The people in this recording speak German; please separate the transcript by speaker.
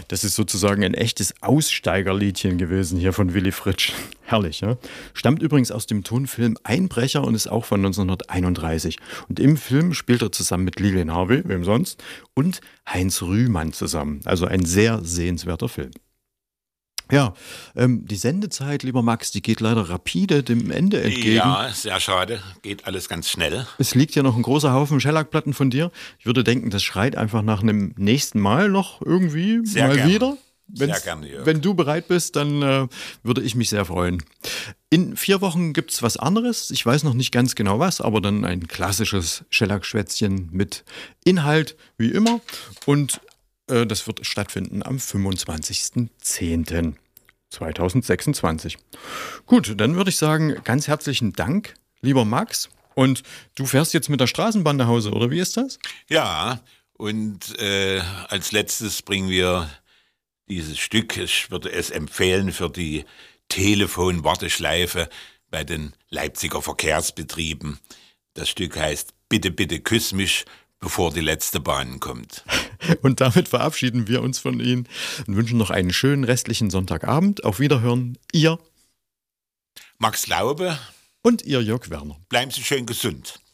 Speaker 1: Das ist sozusagen ein echtes Aussteigerliedchen gewesen hier von Willy Fritsch. Herrlich, ja? Stammt übrigens aus dem Tonfilm Einbrecher und ist auch von 1931. Und im Film spielt er zusammen mit Lilian Harvey, wem sonst, und Heinz Rühmann zusammen. Also ein sehr sehenswerter Film. Ja, die Sendezeit, lieber Max, die geht leider rapide dem Ende entgegen.
Speaker 2: Ja, sehr schade. Geht alles ganz schnell.
Speaker 1: Es liegt ja noch ein großer Haufen Schellackplatten von dir. Ich würde denken, das schreit einfach nach einem nächsten Mal noch irgendwie
Speaker 2: Sehr
Speaker 1: mal
Speaker 2: gern.
Speaker 1: wieder.
Speaker 2: Sehr gerne, Jörg.
Speaker 1: Wenn du bereit bist, dann würde ich mich sehr freuen. In 4 Wochen gibt es was anderes. Ich weiß noch nicht ganz genau was, aber dann ein klassisches Schellackschwätzchen mit Inhalt, wie immer. Und das wird stattfinden am 25.10.2026. Gut, dann würde ich sagen, ganz herzlichen Dank, lieber Max. Und du fährst jetzt mit der Straßenbahn nach Hause, oder wie ist das?
Speaker 2: Ja, und als letztes bringen wir dieses Stück. Ich würde es empfehlen für die Telefonwarteschleife bei den Leipziger Verkehrsbetrieben. Das Stück heißt Bitte, bitte küss mich, bevor die letzte Bahn kommt.
Speaker 1: Und damit verabschieden wir uns von Ihnen und wünschen noch einen schönen restlichen Sonntagabend. Auf Wiederhören, ihr
Speaker 2: Max Laube,
Speaker 1: und ihr Jörg Werner.
Speaker 2: bleiben Sie schön gesund.